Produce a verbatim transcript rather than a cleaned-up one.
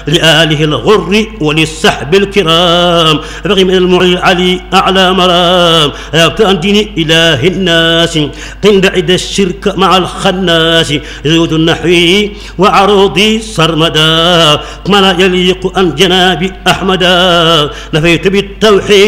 لآله الغر وللسحب الكرام أبغي من المعلي علي أعلى مرام أن دين إله الناس قند عد الشرك مع الخناس زود النحوي وعروضي سرمدا ما لا يليق أن جناب أحمدا نفيت بالتوحيد